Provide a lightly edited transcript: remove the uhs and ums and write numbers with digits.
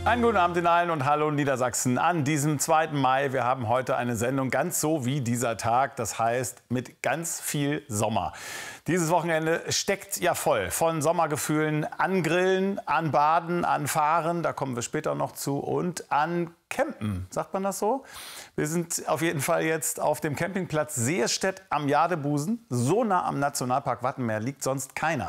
Einen guten Abend in allen und hallo Niedersachsen an diesem 2. Mai. Wir haben heute eine Sendung ganz so wie dieser Tag, das heißt mit ganz viel Sommer. Dieses Wochenende steckt ja voll von Sommergefühlen an Grillen, an Baden, an Fahren, da kommen wir später noch zu, und an Campen, sagt man das so? Wir sind auf jeden Fall jetzt auf dem Campingplatz Seestedt am Jadebusen. So nah am Nationalpark Wattenmeer liegt sonst keiner.